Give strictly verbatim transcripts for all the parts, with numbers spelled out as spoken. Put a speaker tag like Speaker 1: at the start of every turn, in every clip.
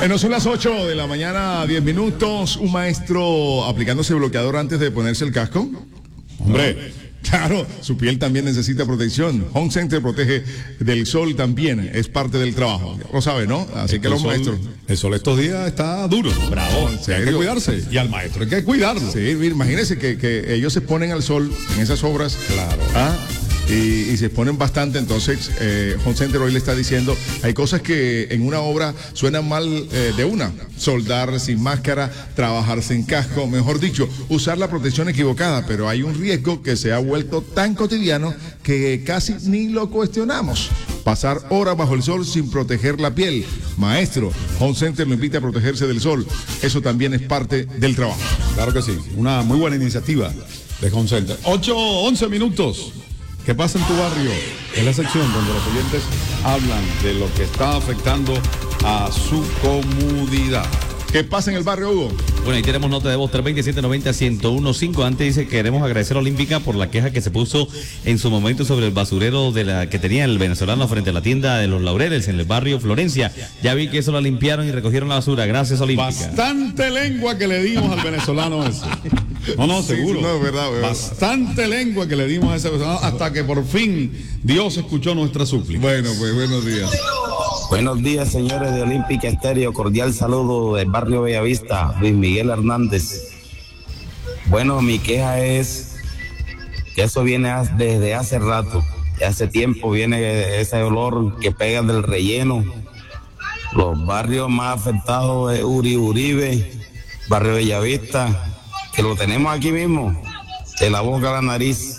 Speaker 1: Bueno, son las ocho de la mañana, diez minutos. Un maestro aplicándose bloqueador antes de ponerse el casco. Hombre, claro, su piel también necesita protección. Home Center protege del sol también, es parte del trabajo. Lo sabe, ¿no? Así es que los
Speaker 2: sol,
Speaker 1: maestros.
Speaker 2: El sol estos días está duro. Bravo. Sí, hay que cuidarse. Y al maestro hay que cuidarlo.
Speaker 1: Sí, imagínense que, que ellos se ponen al sol en esas obras.
Speaker 2: Claro.
Speaker 1: ¿Ah? Y, y se exponen bastante, entonces eh, Home Center hoy le está diciendo, hay cosas que en una obra suenan mal eh, de una, soldar sin máscara, trabajar sin casco, mejor dicho, usar la protección equivocada, pero hay un riesgo que se ha vuelto tan cotidiano que casi ni lo cuestionamos. Pasar horas bajo el sol sin proteger la piel. Maestro, Home Center lo invita a protegerse del sol, eso también es parte del trabajo.
Speaker 2: Claro que sí, una muy buena iniciativa de Home Center. ocho, once minutos. ¿Qué pasa en tu barrio? Es la sección donde los oyentes hablan de lo que está afectando a su comodidad.
Speaker 1: ¿Qué pasa en el barrio, Hugo?
Speaker 3: Bueno, ahí tenemos nota de voz tres veintisiete noventa, ciento uno cinco. Antes dice que queremos agradecer a Olímpica por la queja que se puso en su momento sobre el basurero de la que tenía el venezolano frente a la tienda de los Laureles en el barrio Florencia. Ya vi que eso lo limpiaron y recogieron la basura. Gracias, Olímpica.
Speaker 2: Bastante lengua que le dimos al venezolano ese. No, no, seguro.
Speaker 1: Sí, no, verdad, verdad.
Speaker 2: Bastante lengua que le dimos a ese venezolano hasta que por fin Dios escuchó nuestra súplica.
Speaker 1: Bueno, pues buenos días.
Speaker 4: Buenos días, señores de Olímpica Estéreo. Cordial saludo del barrio Bellavista, Luis Miguel Hernández. Bueno, mi queja es que eso viene desde hace rato. De hace tiempo viene ese olor que pega del relleno. Los barrios más afectados es Uri Uribe, barrio Bellavista, que lo tenemos aquí mismo, de la boca a la nariz,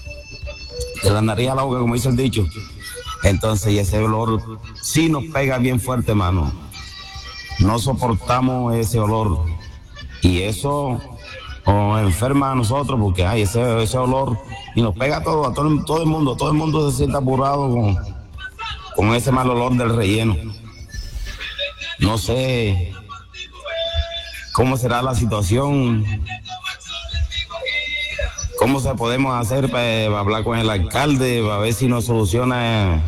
Speaker 4: de la nariz a la boca, como dice el dicho. Entonces, y ese olor sí nos pega bien fuerte, mano. No soportamos ese olor. Y eso nos enferma a nosotros, porque hay ese, ese olor, y nos pega a todo, a todo, todo el mundo. Todo el mundo se siente apurado con, con ese mal olor del relleno. No sé cómo será la situación, cómo se podemos hacer para hablar con el alcalde, para ver si nos soluciona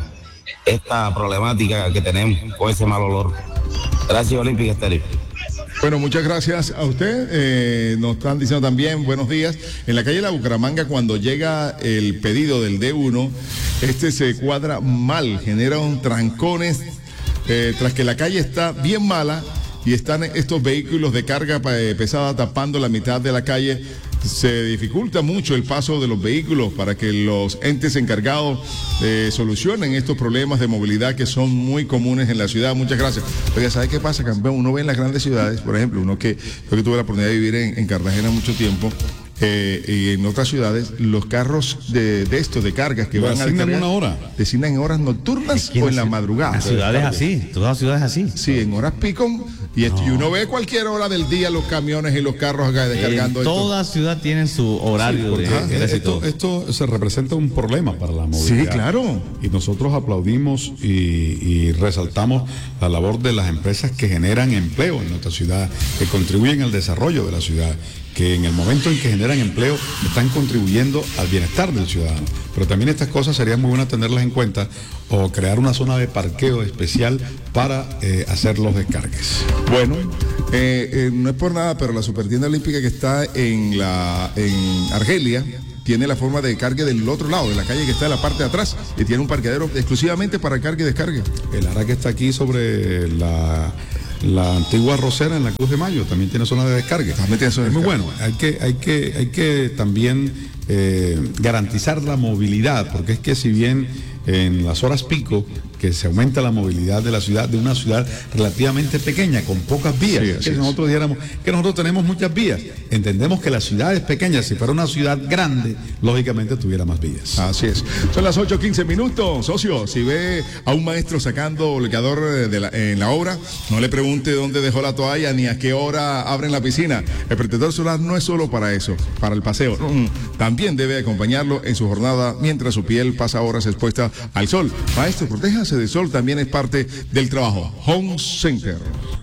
Speaker 4: esta problemática que tenemos con ese mal olor. Gracias, Olímpica Estéreo.
Speaker 1: Bueno, muchas gracias a usted. Eh, nos están diciendo también buenos días. En la calle La Bucaramanga, cuando llega el pedido del D uno, este se cuadra mal, genera un trancones, eh, tras que la calle está bien mala y están estos vehículos de carga pesada tapando la mitad de la calle. Se dificulta mucho el paso de los vehículos para que los entes encargados eh, solucionen estos problemas de movilidad que son muy comunes en la ciudad. Muchas gracias. Pero ya sabes qué pasa, campeón. Uno ve en las grandes ciudades, por ejemplo, uno que yo que tuve la oportunidad de vivir en, en Cartagena mucho tiempo, eh, y en otras ciudades, los carros de, de estos, de cargas que van a
Speaker 2: designan una hora.
Speaker 1: Designan en horas nocturnas o en la madrugada.
Speaker 3: La ciudad es así, todas las ciudades así.
Speaker 1: Sí, en horas pico. Y, esto, no. y uno ve cualquier hora del día los camiones y los carros acá descargando.
Speaker 3: En toda esto. Ciudad tienen su horario sí, de,
Speaker 2: de esto, esto se representa un problema para la movilidad.
Speaker 1: Sí, claro.
Speaker 2: Y nosotros aplaudimos y, y resaltamos la labor de las empresas que generan empleo en nuestra ciudad, que contribuyen al desarrollo de la ciudad, que en el momento en que generan empleo están contribuyendo al bienestar del ciudadano. Pero también estas cosas serían muy buenas tenerlas en cuenta o crear una zona de parqueo especial para eh, hacer los descargues.
Speaker 1: Bueno, eh, eh, no es por nada, pero la Supertienda Olímpica que está en la en Argelia tiene la forma de cargue del otro lado, de la calle que está en la parte de atrás, y tiene un parqueadero exclusivamente para cargue y descargue.
Speaker 2: El área que está aquí sobre la... La antigua Rosera en la Cruz de Mayo también tiene zona de descarga.
Speaker 1: También tiene zona de
Speaker 2: es muy
Speaker 1: descarga.
Speaker 2: bueno. Hay que, hay que, hay que también eh, garantizar la movilidad, porque es que si bien en las horas pico que se aumenta la movilidad de la ciudad, de una ciudad relativamente pequeña, con pocas vías, sí, que si nosotros dijéramos que nosotros tenemos muchas vías, entendemos que la ciudad es pequeña, si fuera una ciudad grande, lógicamente tuviera más vías.
Speaker 1: Así es. Son las ocho quince minutos, socio. Si ve a un maestro sacando bloqueador de la, en la obra, no le pregunte dónde dejó la toalla ni a qué hora abren la piscina. El protector solar no es solo para eso, para el paseo. También debe acompañarlo en su jornada mientras su piel pasa horas expuesta al sol. Maestro, protéjase del sol, también es parte del trabajo. Home Center.